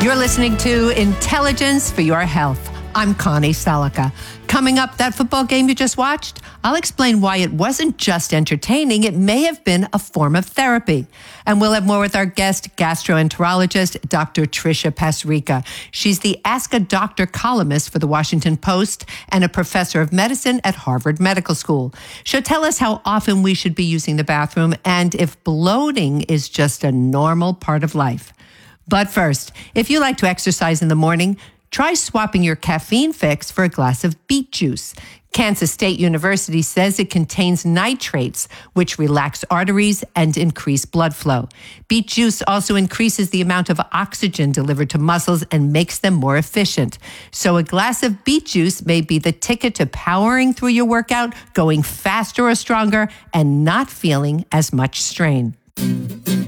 You're listening to Intelligence for Your Health. I'm Connie Selica. Coming up, that football game you just watched, I'll explain why it wasn't just entertaining. It may have been a form of therapy. And we'll have more with our guest, gastroenterologist, Dr. Tricia Pasricha. She's the Ask a Doctor columnist for the Washington Post and a professor of medicine at Harvard Medical School. She'll tell us how often we should be using the bathroom and if bloating is just a normal part of life. But first, if you like to exercise in the morning, try swapping your caffeine fix for a glass of beet juice. Kansas State University says it contains nitrates, which relax arteries and increase blood flow. Beet juice also increases the amount of oxygen delivered to muscles and makes them more efficient. So a glass of beet juice may be the ticket to powering through your workout, going faster or stronger, and not feeling as much strain.